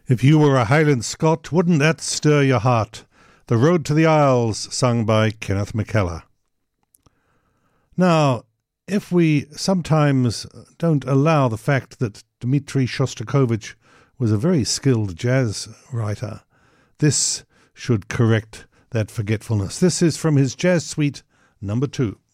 If you were a Highland Scot, wouldn't that stir your heart? The Road to the Isles, sung by Kenneth McKellar. Now, if we sometimes don't allow the fact that Dmitri Shostakovich was a very skilled jazz writer, this should correct that forgetfulness. This is from his Jazz Suite No. 2.